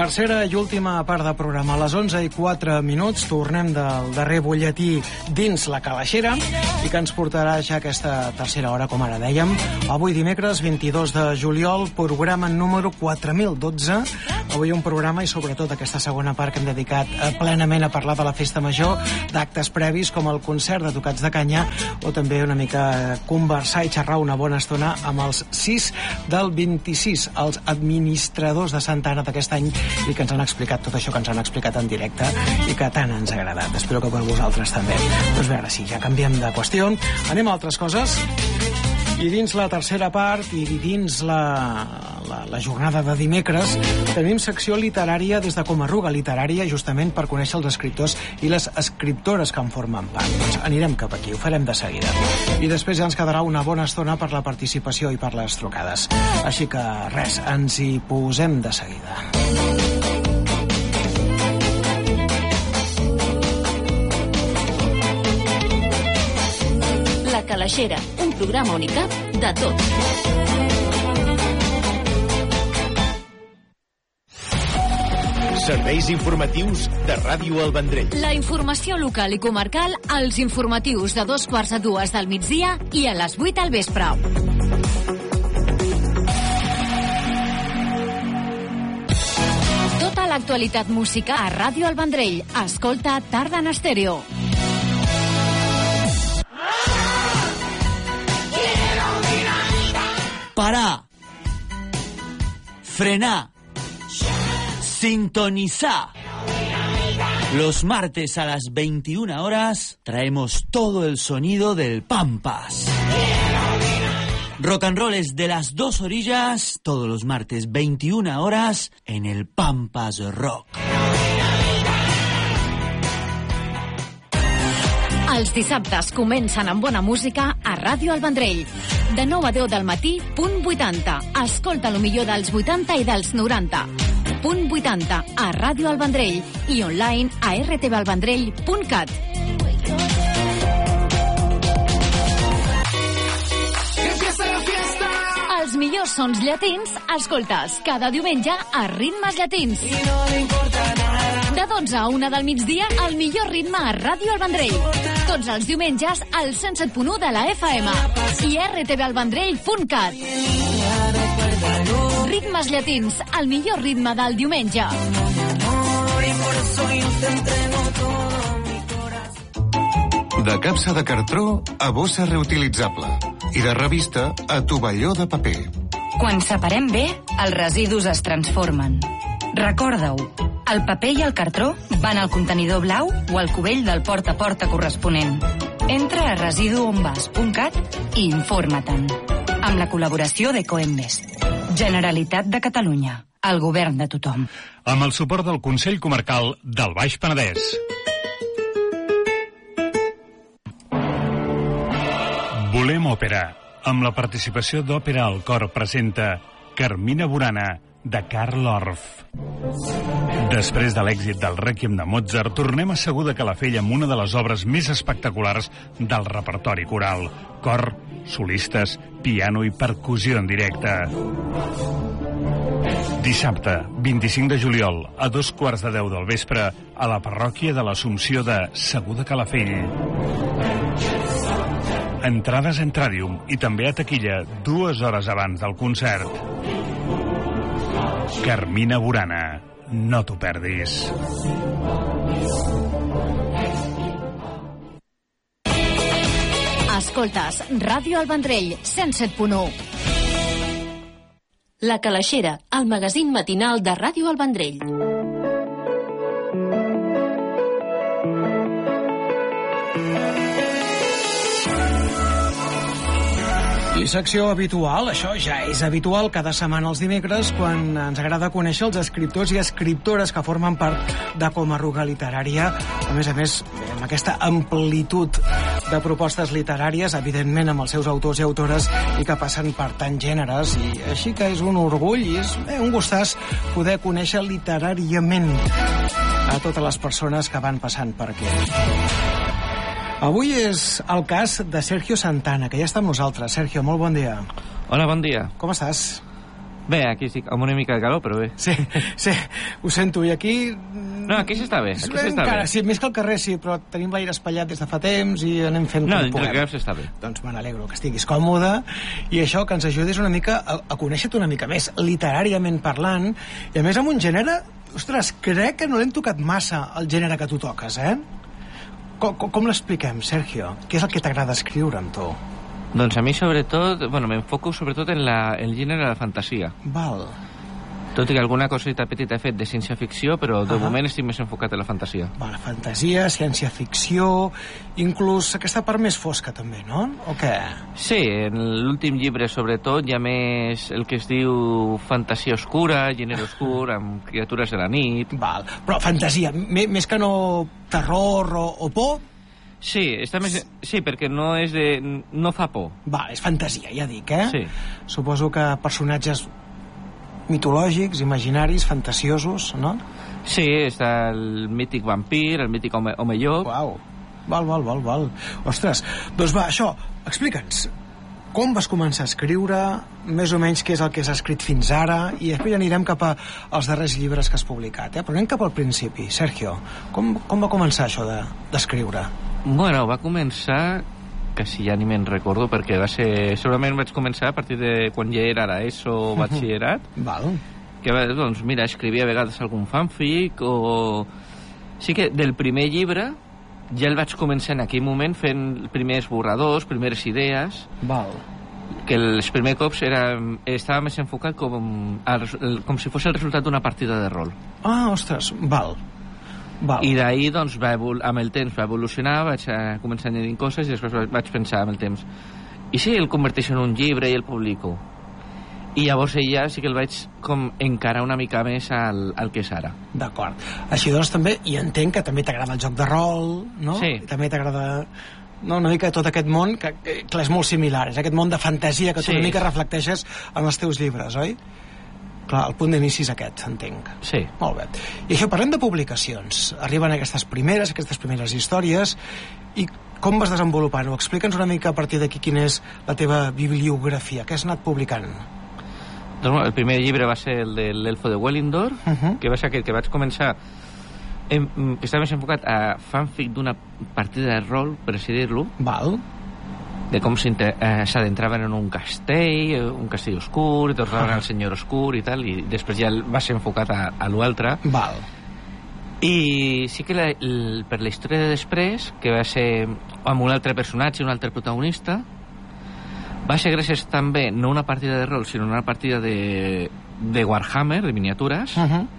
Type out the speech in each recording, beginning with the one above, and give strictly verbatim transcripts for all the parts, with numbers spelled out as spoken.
Tercera i última part de programa. A les onze i quatre minuts tornem del darrer butlletí dins la calaixera i que ens portarà ja aquesta tercera hora, com ara dèiem. Avui dimecres vint-i-dos de juliol, programa número quatre mil dotze. Avui un programa i sobretot aquesta segona part que hem dedicat plenament a parlar de la festa major, d'actes previs com el concert de tocats de canya o també una mica conversar i xerrar una bona estona amb els sis del vint-i-sis, els administradors de Santa Anna d'aquest any, i que ens han explicat tot això que ens han explicat en directe i que tant ens ha agradat. Espero que per vosaltres també. Doncs bé, ara sí, ja canviem de qüestió. Anem a altres coses. I dins la tercera part i dins la, la, la jornada de dimecres tenim secció literària des de Comarruga Literària, justament per conèixer els escriptors i les escriptores que en formen part. Doncs anirem cap aquí, ho farem de seguida. I després ja ens quedarà una bona estona per la participació i per les trucades. Així que res, ens hi posem de seguida. La Calaixera, un programa Unicap de tot. Serveis informatius de Ràdio El Vendrell. La informació local i comarcal als informatius de dos quarts a dues del migdia i a les vuit al vespre. Tota l'actualitat musical a Ràdio El Vendrell. Escolta Tarda en Estèreo. Parar, frenar, sintonizar. Los martes a las veintiuna horas traemos todo el sonido del Pampas. Rock and roll es de las dos orillas, todos los martes veintiuna horas en el Pampas Rock. Els dissabtes comencen amb bona música a Ràdio El Vendrell. De nou a deu del matí, punt vuitanta. Escolta lo millor dels vuitanta i dels noranta. Punt vuitanta a Ràdio El Vendrell i online a r t v el vendrell punt cat. Els millors sons llatins escoltes cada diumenge a Ritmes Llatins. De dotze a una del migdia, el millor ritme a Ràdio El Vendrell. Tots els diumenges al cent set punt u de la F M i r t v el vendrell punt cat. Ritmes Llatins, el millor ritme del diumenge. De capsa de cartró a bossa reutilitzable i de revista a tovalló de paper. Quan separem bé, els residus es transformen. Recorda-ho, el paper i el cartró van al contenidor blau o al cubell del porta a porta corresponent. Entra a residuonvas punt cat i informa-te'n. Amb la col·laboració de Coembes. Generalitat de Catalunya. El govern de tothom. Amb el suport del Consell Comarcal del Baix Penedès. Volem òpera. Amb la participació d'Òpera al Cor presenta Carmina Burana, de Karl Orff. Després de l'èxit del Rèquiem de Mozart, tornem a Segur de Calafell amb una de les obres més espectaculars del repertori coral. Cor, solistes, piano i percussió en directe. Dissabte, vint-i-cinc de juliol, a dos quarts de deu del vespre, a la parròquia de l'Assumpció de Segur de Calafell. Entrades a Entradium i també a taquilla dues hores abans del concert. Carmina Burana, no t'ho perdis. Escoltes Ràdio El Vendrell, cent set punt u. La Calaixera, el magazín matinal de Ràdio El Vendrell. I secció habitual, això ja és habitual cada setmana els dimecres, quan ens agrada conèixer els escriptors i escriptores que formen part de Comarruga Literària. A més a més, amb aquesta amplitud de propostes literàries, evidentment amb els seus autors i autores, i que passen per tants gèneres, i així que és un orgull i és eh, un gustàs poder conèixer literàriament a totes les persones que van passant per aquí. Avui és el cas de Sergio Santana, que ja està amb nosaltres. Sergio, molt bon dia. Hola, bon dia. Com estàs? Bé, aquí estic amb una mica de calor, però bé. Sí, sí, ho sento, i aquí... No, aquí s'està bé, aquí s'està encara, bé. Sí, més que al carrer, sí, però tenim l'aire espatllat des de fa temps i anem fent no, com dintre puguem. del cap s'està bé. Doncs me n'alegro que estiguis còmode i això que ens ajudis una mica a, a conèixer-te una mica més, literàriament parlant, i a més amb un gènere, ostres, crec que no l'hem tocat massa, el gènere que tu toques, eh? Com, com, com l'expliquem, Sergio? Què és el que t'agrada escriure amb tu? Doncs a mi, sobretot, bueno, m'enfoco sobretot en la, el gènere de la fantasia. Val. Tot i que alguna coseta petita he fet de ciència-ficció, però de uh -huh. moment estic més enfocat en la fantasia. Val, fantasia, ciència-ficció, inclús aquesta part més fosca també, no? O què? Sí, en l'últim llibre, sobretot, hi ha més el que es diu fantasia oscura, gènere oscur, amb criatures de la nit. Val, però fantasia, més que no terror o, o por? Sí, està més... sí, perquè no és de... no fa por. Val, és fantasia, ja dic, eh? Sí. Suposo que personatges mitològics, imaginaris, fantasiosos, no? Sí, està el mític vampir, el mític home, home llop. Uau, val, val, val, val. Ostres, doncs va, això, explica'ns, com vas començar a escriure, més o menys què és el que has escrit fins ara, i després anirem cap als darrers llibres que has publicat, eh? Però anem cap al principi. Sergio, com, com va començar això d'escriure? De, bueno, va començar... que si ja ni me'n recordo, perquè va ser... segurament vaig començar a partir de quan ja era a l'ESO o batxillerat. Val. Que, doncs, mira, escrivia a vegades algun fanfic o... Sí que del primer llibre ja el vaig començar en aquell moment fent primers borradors, primeres idees. Val. Que els primers cops era, estava més enfocat com, el, com si fos el resultat d'una partida de rol. Ah, ostres, val. Val. I d'ahir, doncs, va amb el temps va evolucionar, vaig a començar añadint coses i després vaig pensar amb el temps, i si el converteixo en un llibre i el publico? I llavors ja sí que el vaig com encarar una mica més al, al que és ara. D'acord. Així doncs també, i entenc que també t'agrada el joc de rol, no? Sí. I també t'agrada... No, una mica tot aquest món que, que, que és molt similar, és aquest món de fantasia que tu sí. una mica reflecteixes en els teus llibres, oi? Clar, el punt d'inici és aquest, entenc. Sí. Molt bé. I això, parlem de publicacions. Arriben aquestes primeres, aquestes primeres històries, i com vas desenvolupant-ho? Explica'ns una mica a partir d'aquí quina és la teva bibliografia, què has anat publicant? Doncs, el primer llibre va ser el de l'Elfo de Wellingdor, uh -huh. que va ser aquell que vaig començar, en, que estava més enfocat a fanfic d'una partida de rol, per així dir-lo. Val. De com s'adentraven en un castell, un castell oscur, i tornaven al senyor oscur i tal, i després ja va ser enfocat a, a l'altre. Val. I sí que la, el, per la història de després, que va ser amb un altre personatge, un altre protagonista, va ser gràcies també, no una partida de rol, sinó una partida de, de Warhammer, de miniatures, uh -huh.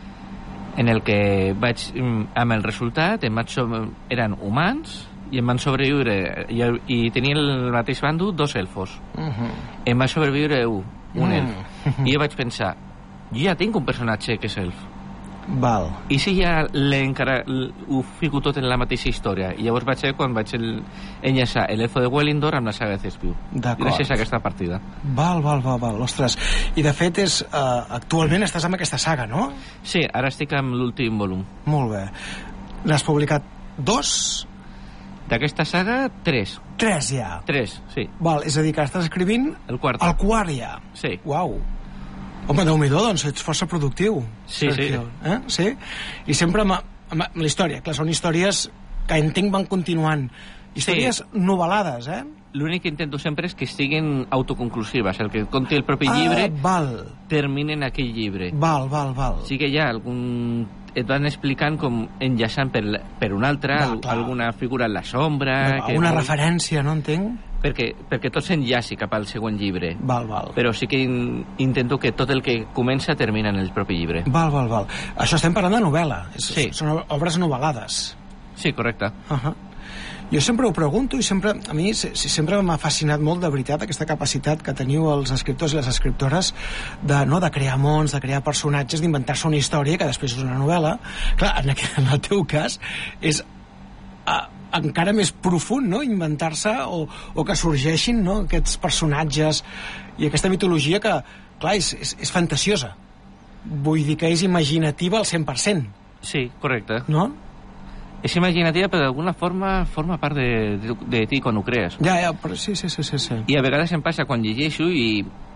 en el que vaig, amb el resultat, em vaig, eren humans, i em van sobreviure, i, i tenien el mateix bàndol dos elfos. Uh -huh. Em va sobreviure un, un uh -huh. elf. Uh -huh. I jo vaig pensar, jo ja tinc un personatge que és elf. Val. I si ja encara ho fico tot en la mateixa història? I llavors vaig ser quan vaig el, enllaçar l'Elfo de Wellingdor amb la saga de Thespiu. Gràcies a aquesta partida. Val, val, val, val. Ostres. I de fet, és, uh, actualment estàs amb aquesta saga, no? Sí, ara estic amb l'últim volum. Molt bé. N'has publicat dos? D'aquesta saga, tres. Tres ja? Tres, sí. Val, és a dir, que estàs escrivint... El quart. El quart ja? Sí. Uau. Home, Déu-n'hi-do, doncs ets força productiu. Sí, Sergio. sí. Eh? Sí? I sempre amb, amb, amb la història. Clar, són històries que entenc van continuant. Històries sí. novel·lades, eh? L'únic que intento sempre és que estiguin autoconclusives. El que conti el propi ah, llibre val. termina en aquell llibre. Val, val, val. Sí que hi ha algun... et van explicant com enllaçant per, per un altre, Va, al, alguna figura en la sombra... Va, que una vol... referència, no entenc? Perquè, perquè tot s'enllaci cap al següent llibre. Val, val. Però sí que in, intento que tot el que comença termina en el propi llibre. Val, val, val. Això estem parlant de novel·la. Sí. Són obres novel·lades. Sí, correcte. Uh -huh. Jo sempre ho pregunto i sempre, a mi sempre m'ha fascinat molt, de veritat, aquesta capacitat que teniu els escriptors i les escriptores de, no, de crear mons, de crear personatges, d'inventar-se una història que després és una novel·la. Clar, en, aquest, en el teu cas és uh, encara més profund, no?, inventar-se o, o que sorgeixin, no?, aquests personatges i aquesta mitologia que, clar, és, és, és fantasiosa. Vull dir que és imaginativa al cent per cent. Sí, correcte. No? És imaginativa, però d'alguna forma forma part de, de, de ti quan ho crees. Ja, ja, però sí, sí, sí, sí, sí. I a vegades em passa quan llegeixo i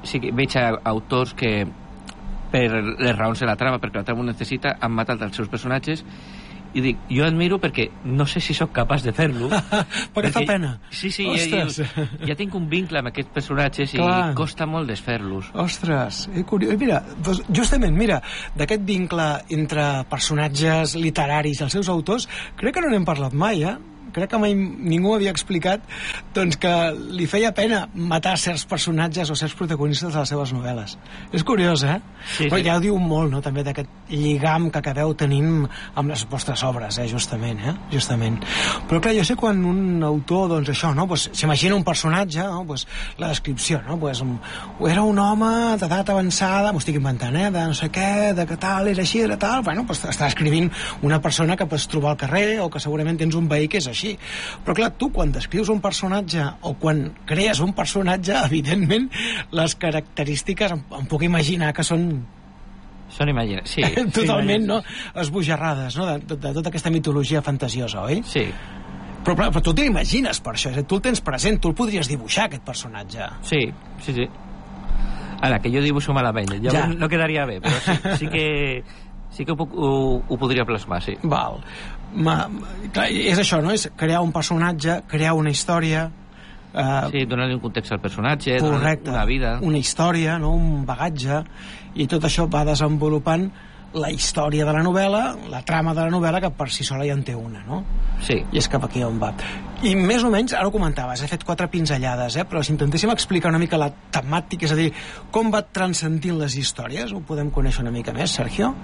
sí que veig autors que per les raons de la trama, perquè la trama ho necessita, han matat els seus personatges, i dic, jo admiro perquè no sé si sóc capaç de fer-lo. perquè fa pena. Sí, sí, ja, ja, ja tinc un vincle amb aquests personatges Clar. i costa molt desfer-los. Ostres, és curiós. Mira, doncs, justament, mira, d'aquest vincle entre personatges literaris i els seus autors, crec que no n'hem parlat mai, eh? Crec que mai ningú havia explicat doncs, que li feia pena matar certs personatges o certs protagonistes de les seves novel·les. És curiós, eh? Sí, Però sí. ja ho diu molt, no?, també d'aquest lligam que acabeu tenint amb les vostres obres, eh? Justament, eh? Justament. Però clar, jo sé quan un autor, doncs això, no?, pues, s'imagina un personatge, no?, pues, la descripció, no?, pues, um, era un home d'edat avançada, m'ho estic inventant, eh?, de no sé què, de que tal, era així, era tal, bueno, pues, està escrivint una persona que pots trobar al carrer o que segurament tens un veí que és així. Però clar, tu quan descrius un personatge o quan crees un personatge, evidentment les característiques em, em puc imaginar que són són imagina sí, totalment, no?, esbojarrades, no?, de, de, de tota aquesta mitologia fantasiosa, oi? Sí. Però, però, però tu t'imagines per això, tu el tens present, tu el podries dibuixar, aquest personatge. Sí, sí, sí. Ara, que jo dibuixo malament, ja, ja. no quedaria bé, però sí, sí que sí que ho, puc, ho, ho podria plasmar, sí. Val. Ma, clar, és això, no? És crear un personatge, crear una història... Eh, sí, donar-li un context al personatge, correcte, una vida... una història, no? Un bagatge, i tot això va desenvolupant la història de la novel·la, la trama de la novel·la, que per si sola ja en té una, no? Sí. I és cap aquí on va. I més o menys, ara ho comentaves, he fet quatre pinzellades, eh? Però si intentéssim explicar una mica la temàtica, és a dir, com va transcendint les històries, ho podem conèixer una mica més, Sergio?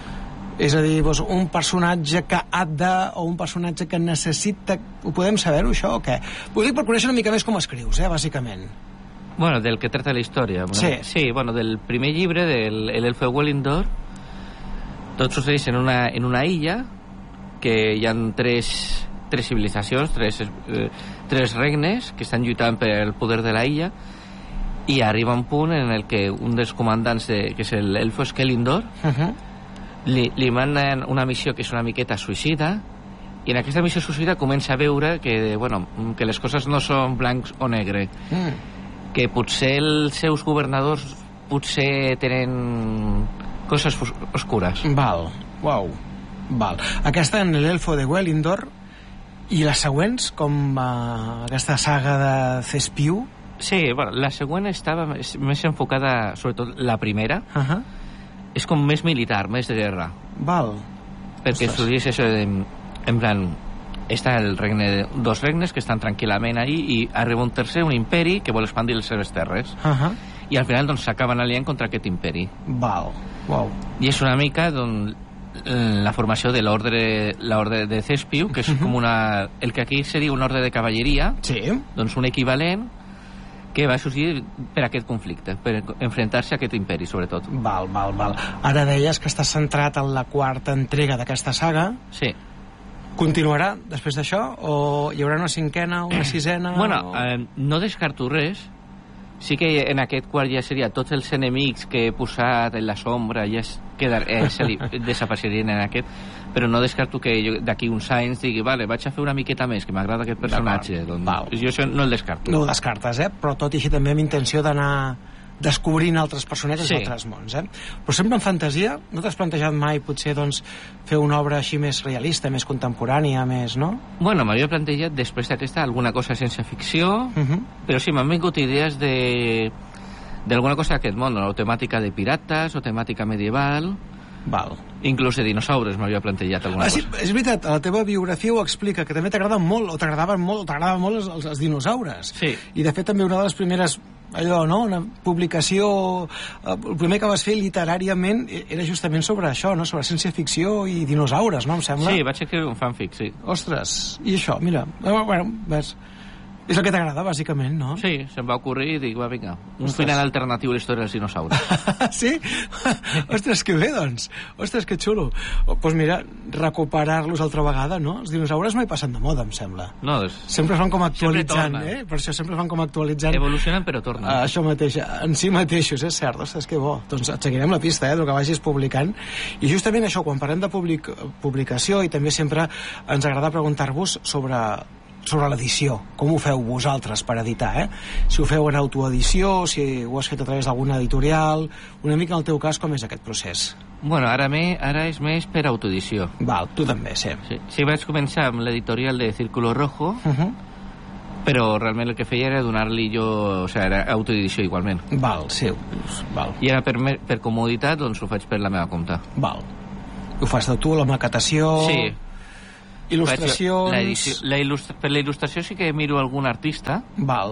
És a dir, doncs, un personatge que ha de, o un personatge que necessita... Ho podem saber-ho, això, o què? Ho dic per conèixer una mica més com escrius, eh, bàsicament. Bueno, del que tracta la història. No? Sí. Sí, bueno, del primer llibre, del El elfo de Wellingdor, tot succeeix en una, en una illa, que hi ha tres, tres civilitzacions, tres, eh, tres regnes, que estan lluitant per el poder de la illa, i arriba un punt en el que un dels comandants, de, que és l'elfo Skellindor, uh-huh. Li, li manden una missió que és una miqueta suïcida, i en aquesta missió suïcida comença a veure que, bueno, que les coses no són blancs o negre, mm. que potser els seus governadors potser tenen coses oscures. Val, uau, val. Aquesta en l'Elfo de Wellingdor, i les següents, com uh, aquesta saga de Thespiu? Sí, bueno, la següent estava més, més enfocada, sobretot la primera, uh-huh. és com més militar, més de guerra. Val. Perquè estudies això de, en plan, està el regne de, dos regnes que estan tranquil·lament ahí, i arriba un tercer, un imperi que vol expandir les seves terres. Uh-huh. I al final doncs s'acaben aliant contra aquest imperi. Val. Wow. I és una mica doncs, la formació de l'ordre l'ordre de Thespiu, que és uh-huh. com una... el que aquí seria un ordre de cavalleria, sí. doncs un equivalent que va sorgir per aquest conflicte, per enfrontar-se a aquest imperi, sobretot. Val, val, val. Ara deies que està centrat en la quarta entrega d'aquesta saga. Sí. Continuarà després d'això? O hi haurà una cinquena, una sisena? Bueno, o... eh, no descarto res. Sí que en aquest quart ja seria tots els enemics que he posat en la sombra ja es quedar, eh, se li desapareixerien en aquest, però no descarto que d'aquí uns anys digui, vale, vaig a fer una miqueta més, que m'agrada aquest personatge. Doncs, jo això no el descarto. No ho descartes, eh? Però tot i així també amb intenció d'anar descobrint altres personatges sí. d'altres mons, eh? Però sempre en fantasia, no t'has plantejat mai potser doncs fer una obra així més realista, més contemporània, més, no? Bueno, m'havia plantejat després d'aquesta alguna cosa sense ficció, uh-huh. però sí, m'han vingut idees de d'alguna cosa d'aquest món, o temàtica de pirates, o temàtica medieval. Val. Inclús de dinosaures m'havia plantejat alguna ah, sí, cosa. És veritat, a la teva biografia ho explica, que també t'agraden molt, o t'agradaven molt, o t'agradaven molt els, els, els dinosaures. Sí. I de fet també una de les primeres allò, no?, una publicació, el primer que vas fer literàriament era justament sobre això, no?, sobre ciència-ficció i dinosaures, no?, em sembla. Sí, vaig escriure un fanfic, sí. Ostres, i això, mira, bueno, ves, és el que t'agrada, bàsicament, no? Sí, se'm va ocurrir i dic, va, vinga, un Ostres. final alternatiu a la història dels dinosaures. Sí? Ostres, que bé, doncs. Ostres, que xulo. Doncs pues mira, recuperar-los altra vegada, no? Els dinosaures mai passen de moda, em sembla. No, és... Sempre es van com actualitzant, eh? Per això sempre es van com actualitzant. Evolucionen, però tornen. Uh, això mateix, en si mateixos, és cert. Ostres, que bo. Doncs et seguirem la pista, eh, del que vagis publicant. I justament això, quan parlem de public... publicació, i també sempre ens agrada preguntar-vos sobre sobre l'edició, com ho feu vosaltres per editar, eh? Si ho feu en autoedició, si ho has fet a través d'alguna editorial, una mica en el teu cas com és aquest procés? Bueno, ara, me, ara és més per autoedició. Val, tu també, sí. Sí, sí vaig començar amb l'editorial de Círculo Rojo, Uh-huh. però realment el que feia era donar-li jo... O sigui, era autoedició igualment. Val, sí, val. I ara per, me, per comoditat, doncs ho faig per la meva compte. Val. Ho fas de tu, la maquetació... Sí. Il·lustracions... La edició, la il·lustra, per la il·lustració sí que miro algun artista. Val.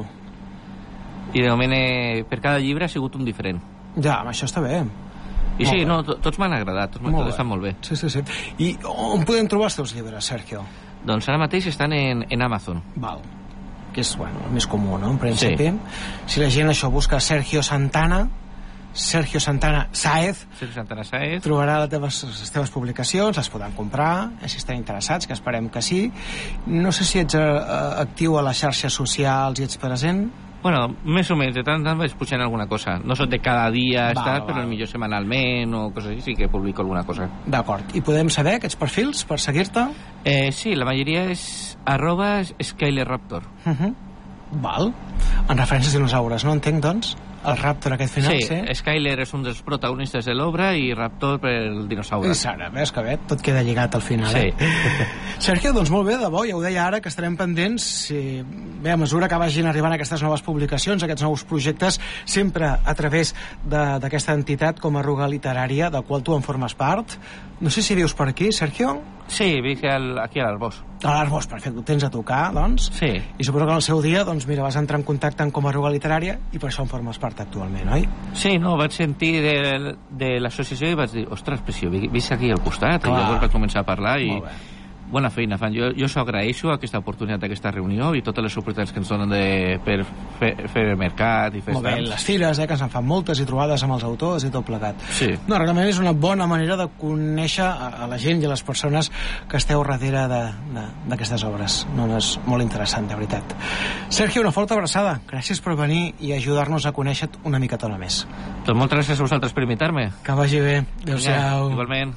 I de moment eh, per cada llibre ha sigut un diferent. Ja, això està bé. I Molt sí, bé. no, to, tots m'han agradat, tots, Molt tots bé. estan molt bé. Sí, sí, sí. I on podem trobar els teus llibres, Sergio? Doncs ara mateix estan en, en Amazon. Val. Que és, bueno, el més comú, no?, en principi. Sí. Si la gent això busca Sergio Santana, Sergio Santana Sáez, Sergio Santana Sáez, trobarà les teves, les teves publicacions, les podran comprar, eh, si estan interessats, que esperem que sí. No sé si ets eh, actiu a les xarxes socials i ets present. bueno, més o menys, de tant en tant vaig pujant alguna cosa. No soc de cada dia Val, estar, val. però millor setmanalment o coses així, sí que publico alguna cosa. D'acord. I podem saber aquests perfils per seguir-te? Eh, sí, la majoria és arroba Skyler Raptor. Uh -huh. Val. En referències a dinosaures, no entenc, doncs? El Raptor aquest final, Sí, sí? Skyler és un dels protagonistes de l'obra i Raptor per el dinosaure. I Sara, ves que bé, tot queda lligat al final, Sí. eh? Sergio, doncs molt bé, de bo, ja ho deia ara, que estarem pendents, si, bé, a mesura que vagin arribant aquestes noves publicacions, aquests nous projectes, sempre a través d'aquesta entitat com a Arruga Literària, del qual tu en formes part. No sé si vius per aquí, Sergio? Sí, visc al, aquí a l'Arbós. A l'Arbós, perfecte, ho tens a tocar, doncs. Sí. I suposo que en el seu dia, doncs mira, vas entrar en contacte amb com a Arruga Literària i per això en formes part actualment, oi? Sí, no, vaig sentir de, de l'associació i vaig dir, ostres, però si jo vi- visc aquí al costat. Clar. I llavors vaig començar a parlar i Molt bé. bona feina fan. Jo, jo s'ho agraeixo aquesta oportunitat d'aquesta reunió i totes les oportunitats que ens donen de, per fer, fer mercat i fer Molt bé, stands. les fires, eh, que se'n fan moltes i trobades amb els autors i tot plegat. Sí. No, realment és una bona manera de conèixer a, a la gent i a les persones que esteu darrere d'aquestes obres. No, és molt interessant, de veritat. Sergio, una forta abraçada. Gràcies per venir i ajudar-nos a conèixer una miquetona més. Doncs moltes gràcies a vosaltres per invitar-me. Que vagi bé. Vinga, Adéu-siau. igualment.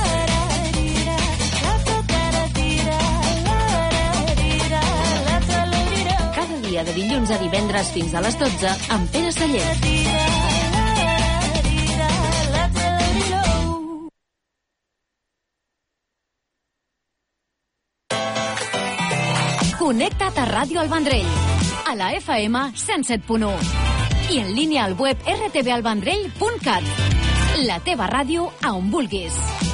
Cada dia de dilluns a divendres fins a les dotze amb Pere Celler. Connecta't a Ràdio El Vendrell, a la F M cent set punt u i en línia al web r t v al vendrell punt cat. La teva ràdio a on vulguis.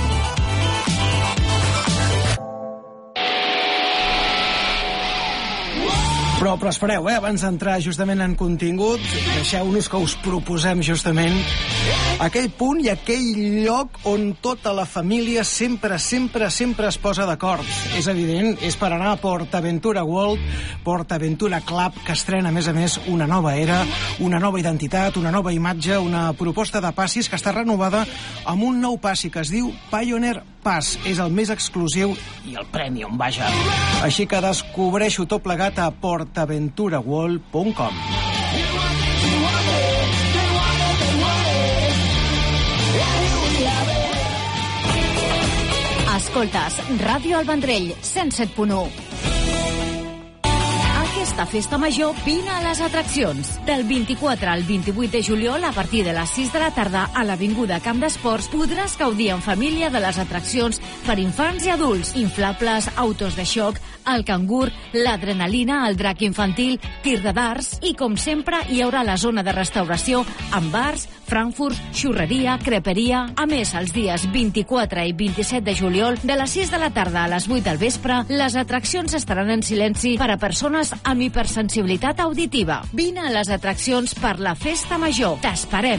Però, però espereu, eh? Abans d'entrar justament en contingut, deixeu-nos que us proposem justament aquell punt i aquell lloc on tota la família sempre, sempre, sempre es posa d'acord. És evident, és per anar a PortAventura World, PortAventura Club, que estrena, a més a més, una nova era, una nova identitat, una nova imatge, una proposta de passis que està renovada amb un nou passi que es diu Pioneer Pass. És el més exclusiu i el premium, vaja. Així que descobreixo tot plegat a portaventura world punt com. Escoltes Ràdio El Vendrell, cent set punt u. Aquesta festa major vine a les atraccions. Del vint-i-quatre al vint-i-vuit de juliol, a partir de les sis de la tarda, a l'Avinguda Camp d'Esports, podràs gaudir en família de les atraccions per infants i adults. Inflables, autos de xoc, el cangur, l'adrenalina, el drac infantil, tir de darts i, com sempre, hi haurà la zona de restauració amb bars, frankfurts, xurreria, creperia. A més, els dies vint-i-quatre i vint-i-set de juliol, de les sis de la tarda a les vuit del vespre, les atraccions estaran en silenci per a persones amb hipersensibilitat auditiva. Vine a les atraccions per la festa major. T'esperem!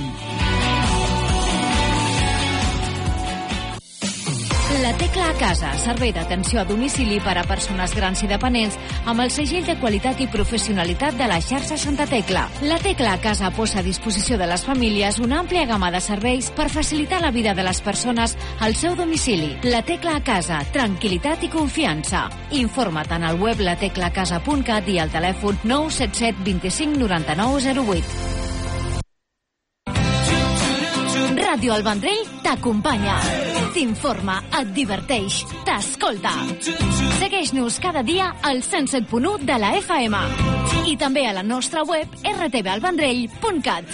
La Tecla a Casa, servei d'atenció a domicili per a persones grans i dependents amb el segell de qualitat i professionalitat de la xarxa Santa Tecla. La Tecla a Casa posa a disposició de les famílies una àmplia gamma de serveis per facilitar la vida de les persones al seu domicili. La Tecla a Casa, tranquil·litat i confiança. Informa't en el web la tecla casa punt cat i al telèfon nou set set dos cinc nou nou zero vuit. Ràdio El Vendrell t'acompanya. t'informa, et diverteix, t'escolta. Segueix-nos cada dia al cent set punt u de la F M i també a la nostra web r t v al vendrell punt cat.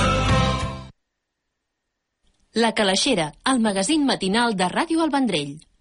La Calaixera, el magazín matinal de Ràdio El Vendrell.